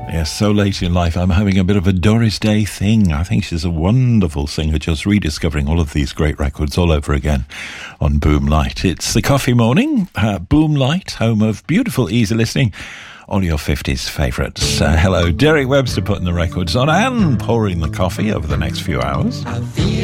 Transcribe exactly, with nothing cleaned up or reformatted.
Yes, so late in life, I'm having a bit of a Doris Day thing. I think she's a wonderful singer, just rediscovering all of these great records all over again on Boom Light. It's the coffee morning, uh, Boom Light, home of beautiful, easy listening, all your fifties favourites. Uh, hello, Derek Webster putting the records on and pouring the coffee over the next few hours.